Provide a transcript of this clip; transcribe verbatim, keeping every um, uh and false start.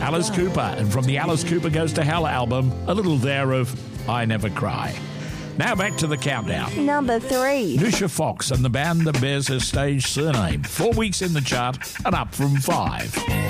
Alice Cooper, and from the Alice Cooper Goes to Hell album, a little there of I Never Cry. Now back to the countdown. Number three. Lucia Fox and the band that bears her stage surname. Four weeks in the chart and up from five.